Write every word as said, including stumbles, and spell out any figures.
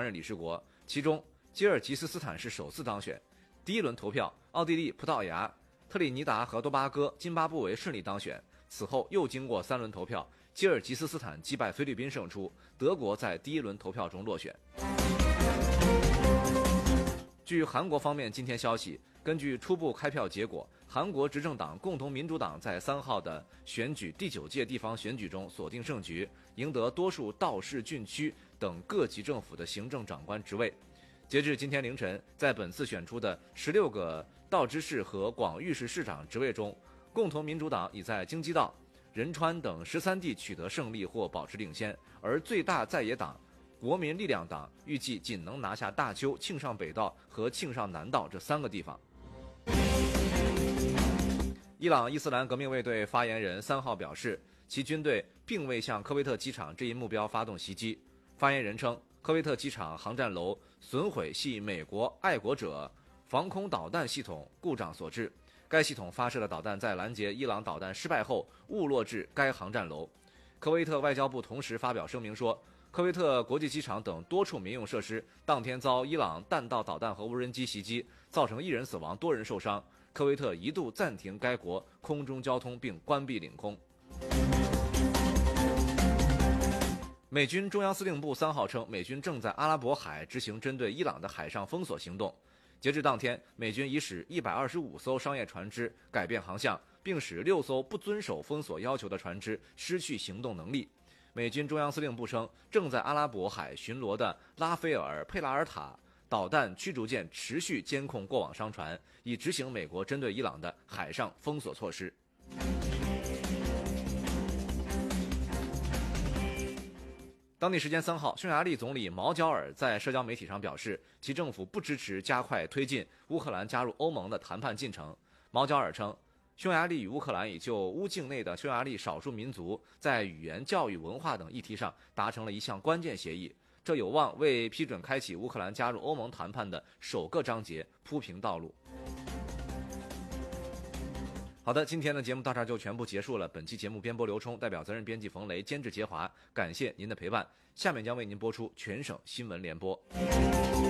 常任理事国，其中吉尔吉斯斯坦是首次当选。第一轮投票，奥地利、葡萄牙、特立尼达和多巴哥、津巴布韦顺利当选。此后又经过三轮投票，吉尔吉斯斯坦击败菲律宾胜出，德国在第一轮投票中落选。据韩国方面今天消息，根据初步开票结果，韩国执政党共同民主党在三号的选举第九届地方选举中锁定胜局，赢得多数道市郡区等各级政府的行政长官职位。截至今天凌晨，在本次选出的十六个道知事和广域市市长职位中，共同民主党已在京畿道、仁川等十三地取得胜利或保持领先，而最大在野党国民力量党预计仅能拿下大邱、庆尚北道和庆尚南道这三个地方。伊朗伊斯兰革命卫队发言人三号表示，其军队并未向科威特机场这一目标发动袭击。发言人称，科威特机场航站楼损毁系美国爱国者防空导弹系统故障所致，该系统发射的导弹在拦截伊朗导弹失败后误落至该航站楼。科威特外交部同时发表声明说，科威特国际机场等多处民用设施当天遭伊朗弹道导弹和无人机袭击，造成一人死亡，多人受伤。科威特一度暂停该国空中交通并关闭领空。美军中央司令部三号称，美军正在阿拉伯海执行针对伊朗的海上封锁行动。截至当天，美军已使一百二十五艘商业船只改变航向，并使六艘不遵守封锁要求的船只失去行动能力。美军中央司令部称，正在阿拉伯海巡逻的拉斐尔·佩拉尔塔导弹驱逐舰持续监控过往商船，以执行美国针对伊朗的海上封锁措施。当地时间三号，匈牙利总理毛焦尔在社交媒体上表示，其政府不支持加快推进乌克兰加入欧盟的谈判进程。毛焦尔称，匈牙利与乌克兰已就乌境内的匈牙利少数民族在语言、教育、文化等议题上达成了一项关键协议，这有望为批准开启乌克兰加入欧盟谈判的首个章节铺平道路。好的，今天的节目到这儿就全部结束了。本期节目编播刘冲，代表责任编辑冯雷，监制杰华，感谢您的陪伴。下面将为您播出全省新闻联播。